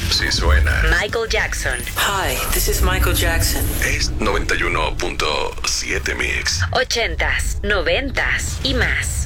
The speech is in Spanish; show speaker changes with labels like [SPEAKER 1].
[SPEAKER 1] Sí suena.
[SPEAKER 2] Michael Jackson.
[SPEAKER 3] Hi, this is Michael Jackson.
[SPEAKER 1] Es 91.7 Mix.
[SPEAKER 2] 80s, 90s y más.